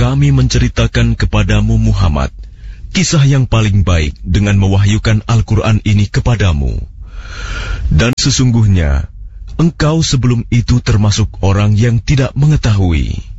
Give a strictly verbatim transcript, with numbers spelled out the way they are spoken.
kami menceritakan kepadamu Muhammad kisah yang paling baik dengan mewahyukan Al-Quran ini kepadamu. Dan sesungguhnya engkau sebelum itu termasuk orang yang tidak mengetahui.